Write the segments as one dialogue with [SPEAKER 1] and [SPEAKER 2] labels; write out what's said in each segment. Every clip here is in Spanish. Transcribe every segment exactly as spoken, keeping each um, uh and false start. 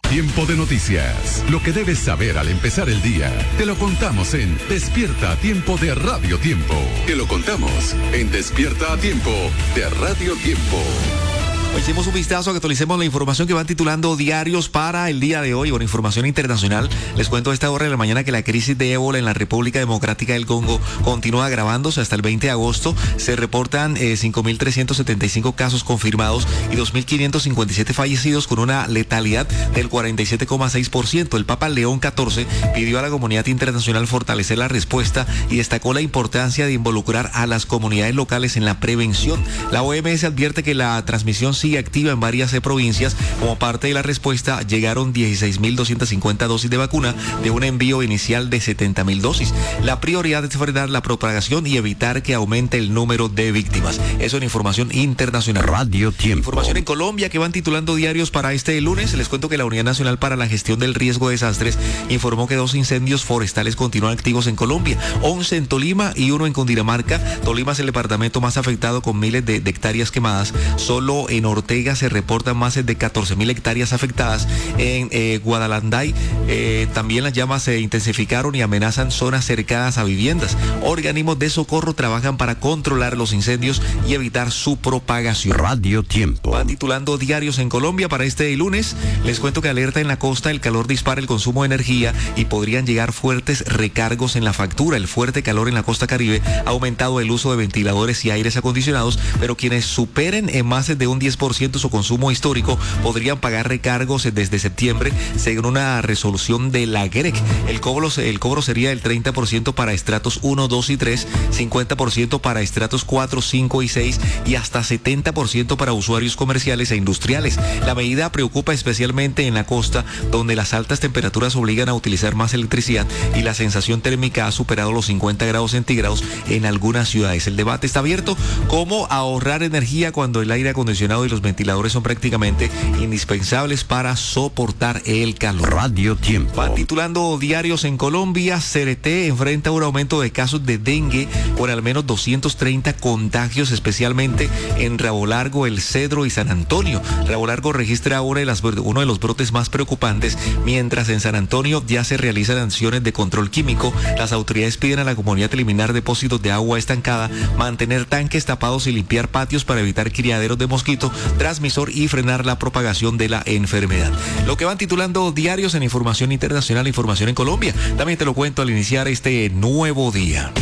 [SPEAKER 1] Tiempo de noticias. Lo que debes saber al empezar el día. Te lo contamos en Despierta a Tiempo de Radio Tiempo. Te lo contamos en Despierta a Tiempo de Radio Tiempo.
[SPEAKER 2] Hicimos un vistazo, que actualicemos la información que van titulando diarios para el día de hoy. Bueno, información internacional. Les cuento a esta hora de la mañana que la crisis de ébola en la República Democrática del Congo continúa agravándose. Hasta el veinte de agosto se reportan eh, cinco mil trescientos setenta y cinco casos confirmados y dos mil quinientos cincuenta y siete fallecidos, con una letalidad del cuarenta y siete coma seis por ciento. El Papa León catorce pidió a la comunidad internacional fortalecer la respuesta y destacó la importancia de involucrar a las comunidades locales en la prevención. La O M S advierte que la transmisión sigue activa en varias eh, provincias. Como parte de la respuesta, llegaron dieciséis mil doscientas cincuenta dosis de vacuna de un envío inicial de setenta mil dosis. La prioridad es frenar la propagación y evitar que aumente el número de víctimas. Eso en información internacional.
[SPEAKER 3] Radio Tiempo.
[SPEAKER 2] Información en Colombia que van titulando diarios para este lunes. Les cuento que la Unidad Nacional para la Gestión del Riesgo de Desastres informó que dos incendios forestales continúan activos en Colombia, once en Tolima y uno en Cundinamarca. Tolima es el departamento más afectado, con miles de, de hectáreas quemadas. Solo en Ortega se reportan más de catorce mil hectáreas afectadas. En eh, Guadalanday eh, también las llamas se intensificaron y amenazan zonas cercanas a viviendas. Organismos de socorro trabajan para controlar los incendios y evitar su propagación.
[SPEAKER 3] Radio Tiempo.
[SPEAKER 2] Van titulando diarios en Colombia para este lunes. Les cuento que alerta en la costa: el calor dispara el consumo de energía y podrían llegar fuertes recargos en la factura. El fuerte calor en la costa Caribe ha aumentado el uso de ventiladores y aires acondicionados, pero quienes superen en más de un diez por ciento su consumo histórico podrían pagar recargos desde septiembre, según una resolución de la G R E C. El cobro, el cobro sería del treinta por ciento para estratos uno, dos y tres, cincuenta por ciento para estratos cuatro, cinco y seis y hasta setenta por ciento para usuarios comerciales e industriales. La medida preocupa especialmente en la costa, donde las altas temperaturas obligan a utilizar más electricidad y la sensación térmica ha superado los cincuenta grados centígrados en algunas ciudades. El debate está abierto: cómo ahorrar energía cuando el aire acondicionado y los ventiladores son prácticamente indispensables para soportar el calor.
[SPEAKER 3] Radio Tiempo.
[SPEAKER 2] Van titulando diarios en Colombia. C R T enfrenta un aumento de casos de dengue, con al menos doscientos treinta contagios, especialmente en Rabo Largo, El Cedro y San Antonio. Rabo Largo registra una de las, uno de los brotes más preocupantes, mientras en San Antonio ya se realizan acciones de control químico. Las autoridades piden a la comunidad eliminar depósitos de agua estancada, mantener tanques tapados y limpiar patios para evitar criaderos de mosquito transmisor y frenar la propagación de la enfermedad. Lo que van titulando diarios en información internacional, información en Colombia. También te lo cuento al iniciar este nuevo día.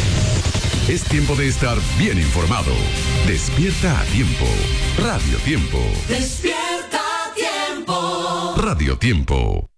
[SPEAKER 1] Es tiempo de estar bien informado. Despierta a Tiempo. Radio Tiempo.
[SPEAKER 4] Despierta a Tiempo.
[SPEAKER 1] Radio Tiempo.